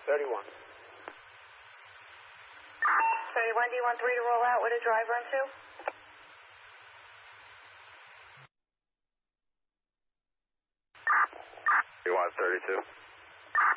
31. 31, do you want 3 to roll out with a driver on 2? You want 32?